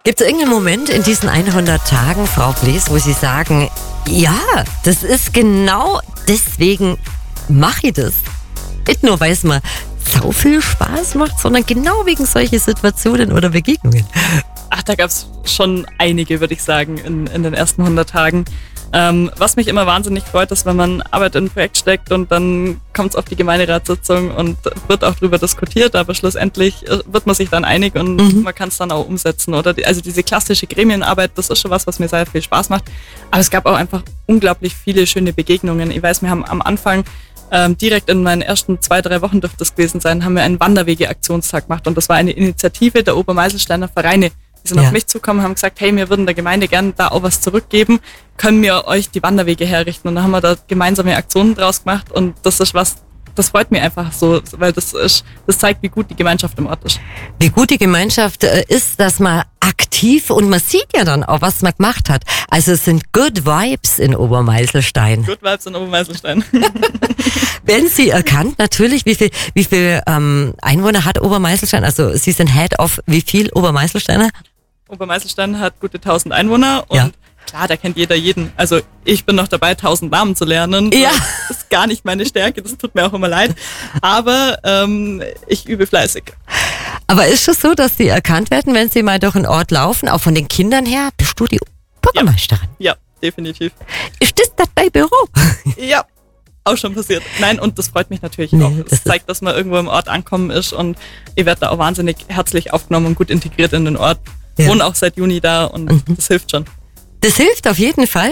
Gibt es irgendeinen Moment in diesen 100 Tagen, Frau Blees, wo Sie sagen, ja, das ist genau deswegen mache ich das. Nicht nur, weil es mir so viel Spaß macht, sondern genau wegen solcher Situationen oder Begegnungen. Ach, da gab es schon einige, würde ich sagen, in den ersten 100 Tagen. Was mich immer wahnsinnig freut, ist, wenn man Arbeit in ein Projekt steckt und dann kommt es auf die Gemeinderatssitzung und wird auch darüber diskutiert, aber schlussendlich wird man sich dann einig und man kann es dann auch umsetzen. Also diese klassische Gremienarbeit, das ist schon was mir sehr viel Spaß macht. Aber es gab auch einfach unglaublich viele schöne Begegnungen. Ich weiß, wir haben am Anfang direkt in meinen ersten 2-3 Wochen dürfte es gewesen sein, haben wir einen Wanderwege-Aktionstag gemacht und das war eine Initiative der Obermeiselsteiner Vereine. Die sind auf mich zugekommen, haben gesagt, hey, wir würden der Gemeinde gerne da auch was zurückgeben, können wir euch die Wanderwege herrichten? Und dann haben wir da gemeinsame Aktionen draus gemacht und das ist was, das freut mich einfach so, weil das zeigt, wie gut die Gemeinschaft im Ort ist. Wie gut die Gemeinschaft ist, dass man aktiv und man sieht ja dann auch, was man gemacht hat. Also es sind Good Vibes in Obermeiselstein. Good Vibes in Obermeiselstein. Werden Sie erkannt, natürlich, wie viel Einwohner hat Obermeiselstein? Also Sie sind Head of wie viel Obermeiselsteiner? Obermeiselstein hat gute 1000 Einwohner und klar, da kennt jeder jeden. Also ich bin noch dabei, 1000 Namen zu lernen. Ja. Das ist gar nicht meine Stärke, das tut mir auch immer leid. Aber ich übe fleißig. Aber ist es so, dass Sie erkannt werden, wenn Sie mal durch einen Ort laufen, auch von den Kindern her? Bist du die Bürgermeisterin? Ja, definitiv. Ist das dein Büro? Ja, auch schon passiert. Nein, und das freut mich natürlich auch. Das zeigt, dass man irgendwo im Ort ankommen ist und ich werde da auch wahnsinnig herzlich aufgenommen und gut integriert in den Ort. Ja. Wohne auch seit Juni da und das hilft schon. Das hilft auf jeden Fall.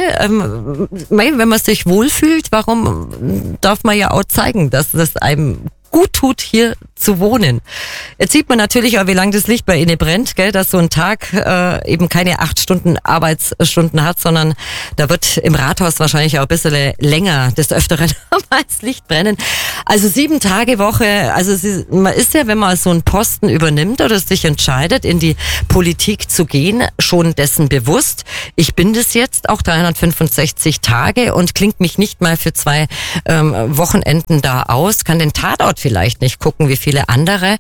Wenn man sich wohlfühlt, warum darf man ja auch zeigen, dass das einem gut tut, hier zu wohnen. Jetzt sieht man natürlich auch, wie lange das Licht bei Ihnen brennt, gell, dass so ein Tag eben keine 8 Stunden Arbeitsstunden hat, sondern da wird im Rathaus wahrscheinlich auch ein bisschen länger des Öfteren mal das Licht brennen. Also 7 Tage Woche, also man ist ja, wenn man so einen Posten übernimmt oder sich entscheidet, in die Politik zu gehen, schon dessen bewusst. Ich bin das jetzt auch 365 Tage und klingt mich nicht mal für 2 Wochenenden da aus, kann den Tatort vielleicht nicht gucken, wie viele andere.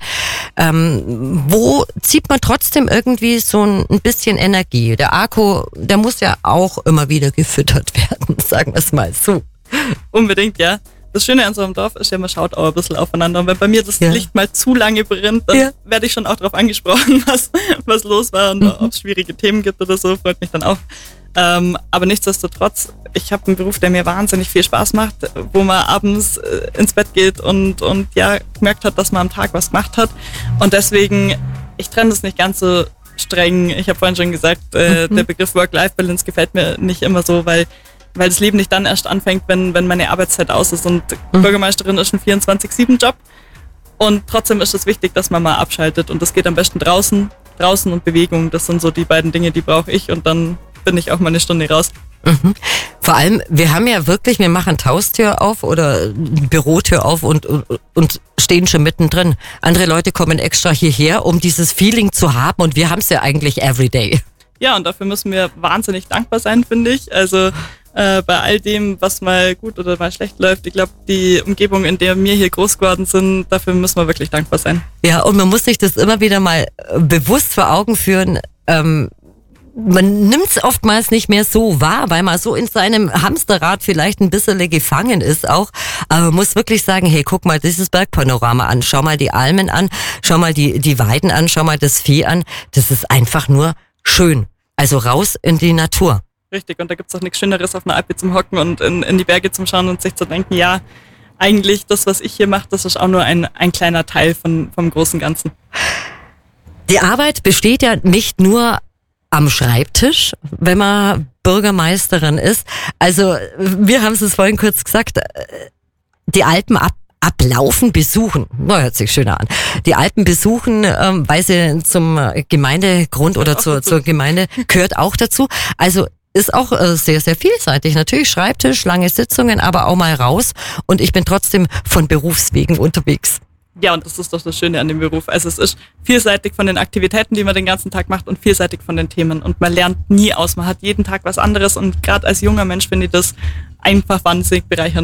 Wo zieht man trotzdem irgendwie so ein bisschen Energie? Der Akku, der muss ja auch immer wieder gefüttert werden, sagen wir es mal so. Unbedingt, ja. Das Schöne an so einem Dorf ist ja, man schaut auch ein bisschen aufeinander. Und wenn bei mir das Licht mal zu lange brennt, dann werde ich schon auch darauf angesprochen, was los war und ob es schwierige Themen gibt oder so, freut mich dann auch. Aber nichtsdestotrotz, ich habe einen Beruf, der mir wahnsinnig viel Spaß macht, wo man abends ins Bett geht und ja gemerkt hat, dass man am Tag was gemacht hat. Und deswegen, ich trenne das nicht ganz so streng. Ich habe vorhin schon gesagt, der Begriff Work-Life-Balance gefällt mir nicht immer so, weil das Leben nicht dann erst anfängt, wenn meine Arbeitszeit aus ist. Und Bürgermeisterin ist ein 24/7-Job. Und trotzdem ist es wichtig, dass man mal abschaltet. Und das geht am besten draußen und Bewegung. Das sind so die beiden Dinge, die brauche ich. Und dann bin ich auch mal eine Stunde raus. Vor allem, wir haben ja wirklich, wir machen Haustür auf oder Bürotür auf und stehen schon mittendrin. Andere Leute kommen extra hierher, um dieses Feeling zu haben und wir haben es ja eigentlich everyday. Ja, und dafür müssen wir wahnsinnig dankbar sein, finde ich. Also bei all dem, was mal gut oder mal schlecht läuft, ich glaube, die Umgebung, in der wir hier groß geworden sind, dafür müssen wir wirklich dankbar sein. Ja, und man muss sich das immer wieder mal bewusst vor Augen führen. Man nimmt es oftmals nicht mehr so wahr, weil man so in seinem Hamsterrad vielleicht ein bisschen gefangen ist auch. Aber man muss wirklich sagen, hey, guck mal dieses Bergpanorama an, schau mal die Almen an, schau mal die Weiden an, schau mal das Vieh an. Das ist einfach nur schön. Also raus in die Natur. Richtig, und da gibt's auch nichts Schöneres, auf einer Alpe zum Hocken und in die Berge zum Schauen und sich zu denken, ja, eigentlich das, was ich hier mache, das ist auch nur ein kleiner Teil vom großen Ganzen. Die Arbeit besteht ja nicht nur am Schreibtisch, wenn man Bürgermeisterin ist. Also wir haben es vorhin kurz gesagt, die Alpen ablaufen, besuchen. Na, hört sich schöner an. Die Alpen besuchen, weil sie zum Gemeindegrund oder zur Gemeinde gehört auch dazu. Also ist auch sehr, sehr vielseitig. Natürlich Schreibtisch, lange Sitzungen, aber auch mal raus. Und ich bin trotzdem von Berufswegen unterwegs. Ja, und das ist doch das Schöne an dem Beruf. Also es ist vielseitig von den Aktivitäten, die man den ganzen Tag macht und vielseitig von den Themen. Und man lernt nie aus. Man hat jeden Tag was anderes und gerade als junger Mensch finde ich das einfach wahnsinnig bereichernd.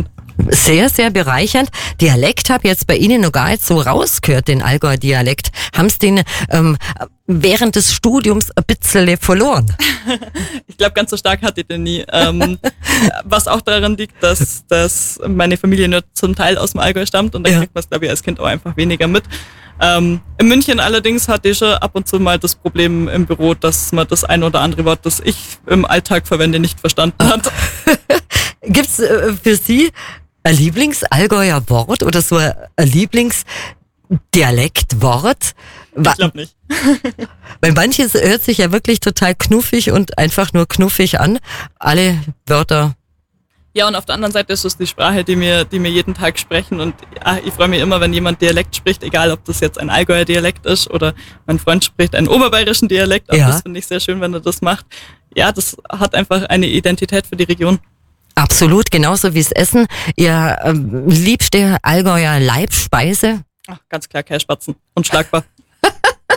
Sehr, sehr bereichernd. Dialekt habe jetzt bei Ihnen noch gar nicht so rausgehört, den Allgäuer Dialekt. Haben Sie den während des Studiums ein bisschen verloren? Ich glaube, ganz so stark hatte ich den nie. Was auch daran liegt, dass meine Familie nur zum Teil aus dem Allgäu stammt und da kriegt man es, glaube ich, als Kind auch einfach weniger mit. In München allerdings hatte ich schon ab und zu mal das Problem im Büro, dass man das ein oder andere Wort, das ich im Alltag verwende, nicht verstanden hat. Gibt's für Sie ein Lieblings-Allgäuer Wort oder so ein Lieblingsdialektwort? Ich glaube nicht. Weil manches hört sich ja wirklich total knuffig und einfach nur knuffig an. Alle Wörter. Ja, und auf der anderen Seite ist es die Sprache, die wir jeden Tag sprechen. Und ich freue mich immer, wenn jemand Dialekt spricht, egal ob das jetzt ein Allgäuer Dialekt ist oder mein Freund spricht einen oberbayerischen Dialekt. Auch das finde ich sehr schön, wenn er das macht. Ja, das hat einfach eine Identität für die Region. Absolut, genauso wie das Essen. Ihr liebste Allgäuer Leibspeise? Ach, ganz klar, Kässpatzen. Unschlagbar.